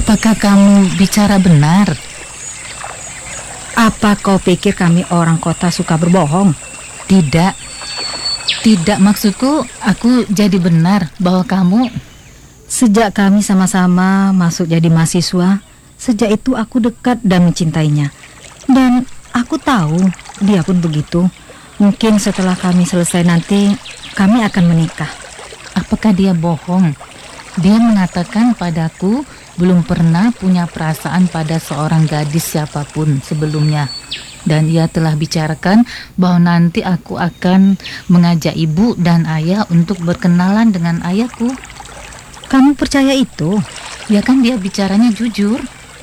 Apakah kamu bicara benar? Apa kau pikir kami orang kota suka berbohong? Tidak. Tidak, maksudku aku jadi benar bahwa kamu... Sejak kami sama-sama masuk jadi mahasiswa, sejak itu aku dekat dan mencintainya. Dan aku tahu dia pun begitu. Mungkin setelah kami selesai nanti, kami akan menikah. Apakah dia bohong? Dia mengatakan padaku belum pernah punya perasaan pada seorang gadis siapapun sebelumnya. Dan ia telah bicarakan bahwa nanti aku akan mengajak ibu dan ayah untuk berkenalan dengan ayahku. Kamu percaya itu? Ya kan dia bicaranya jujur.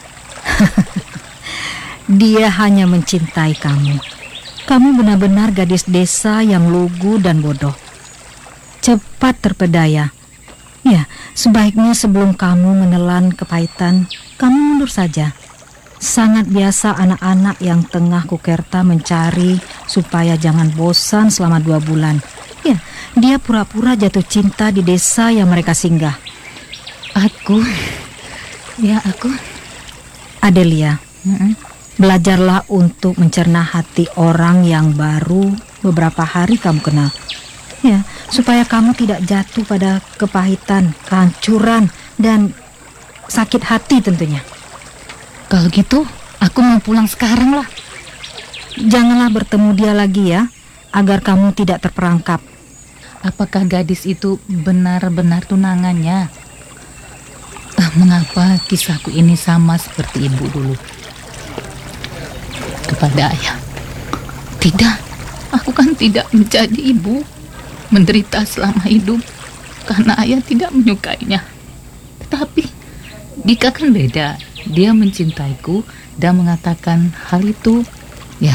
Dia hanya mencintai kamu. Kamu benar-benar gadis desa yang lugu dan bodoh. Cepat terpedaya. Ya, sebaiknya sebelum kamu menelan kepahitan, kamu mundur saja. Sangat biasa anak-anak yang tengah kukerta mencari supaya jangan bosan selama 2 bulan. Ya, dia pura-pura jatuh cinta di desa yang mereka singgah. Aku... Adelia, belajarlah untuk mencerna hati orang yang baru beberapa hari kamu kenal. Ya, supaya kamu tidak jatuh pada kepahitan, kehancuran, dan sakit hati tentunya. Kalau gitu, aku mau pulang sekarang lah. Janganlah bertemu dia lagi ya, agar kamu tidak terperangkap. Apakah gadis itu benar-benar tunangannya? Mengapa kisahku ini sama seperti ibu dulu? Kepada ayah. Tidak, aku kan tidak menjadi ibu. Menderita selama hidup karena ayah tidak menyukainya. Tetapi Dika kan beda. Dia mencintaiku dan mengatakan hal itu. Ya,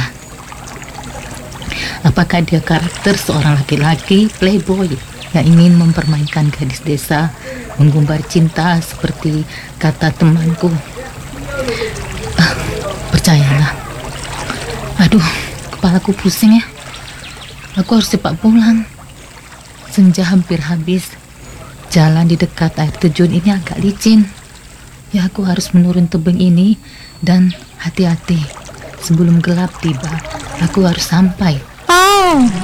apakah dia karakter seorang laki-laki playboy yang ingin mempermainkan gadis desa, menggumbar cinta seperti kata temanku? Percayalah. Aduh, kepalaku pusing ya. Aku harus cepat pulang. Senja hampir habis. Jalan di dekat air terjun ini agak licin. Ya, aku harus menurun tebing ini dan hati-hati. Sebelum gelap tiba, aku harus sampai. Oh,